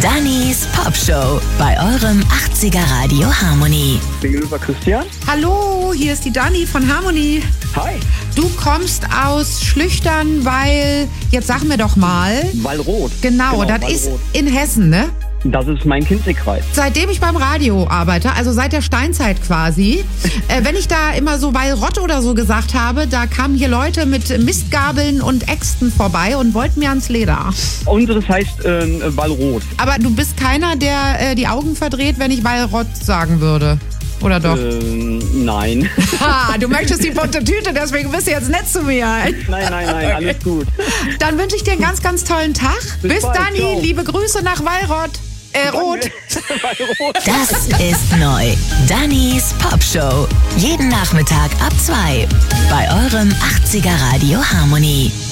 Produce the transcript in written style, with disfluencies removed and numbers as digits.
Dannys Popshow bei eurem 80er Radio Harmony. Gegenüber Christian. Hallo, hier ist die Dani von Harmony. Hi. Du kommst aus Schlüchtern, weil, jetzt sag mir doch mal. Wallroth. Genau, das Wallroth. ist in Hessen, ne? Das ist mein Kinzigkreis. Seitdem ich beim Radio arbeite, also seit der Steinzeit quasi, wenn ich da immer so Wallrott oder so gesagt habe, da kamen hier Leute mit Mistgabeln und Äxten vorbei und wollten mir ans Leder. Unseres heißt Wallroth. Aber du bist keiner, der die Augen verdreht, wenn ich Wallrott sagen würde. Oder doch? Nein. Ha, du möchtest die bunte Tüte, deswegen bist du jetzt nett zu mir. Nein, okay. Alles gut. Dann wünsche ich dir einen ganz, ganz tollen Tag. Bis bald, Dani, ciao. Liebe Grüße nach Wallrott. Rot. Wallroth. Das ist neu. Dannys Popshow. Jeden Nachmittag ab 2 bei eurem 80er Radio Harmony.